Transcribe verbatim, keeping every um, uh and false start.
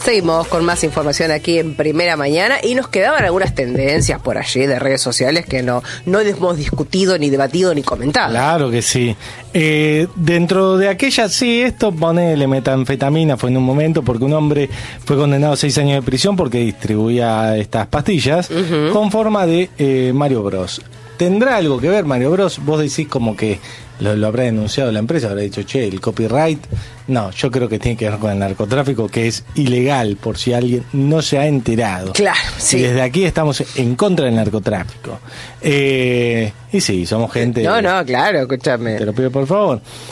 Seguimos con más información aquí en Primera Mañana y nos quedaban algunas tendencias por allí de redes sociales que no, no hemos discutido, ni debatido, ni comentado. Claro que sí. Eh, dentro de aquella, sí, esto ponele metanfetamina, fue en un momento porque un hombre fue condenado a seis años de prisión porque distribuía estas pastillas uh-huh. con forma de eh, Mario Bros. ¿Tendrá algo que ver Mario Bros? Vos decís como que lo, lo habrá denunciado la empresa, habrá dicho, che, el copyright. No, yo creo que tiene que ver con el narcotráfico, que es ilegal, por si alguien no se ha enterado. Claro, sí. Y desde aquí estamos en contra del narcotráfico. Eh, y sí, somos gente... No, no, claro, escúchame. Te lo pido por favor.